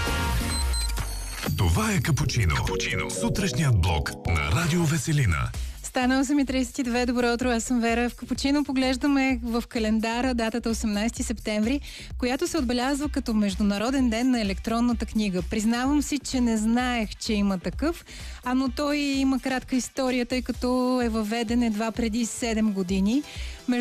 Това е Капучино. Сутрешният блок на Радио Веселина. Стана 8:32. Добро утро, аз съм Вера. В Капучино поглеждаме в календара датата 18 септември, която се отбелязва като Международен ден на електронната книга. Признавам си, че не знаех, че има такъв, но той има кратка история, тъй като е въведен едва преди 7 години.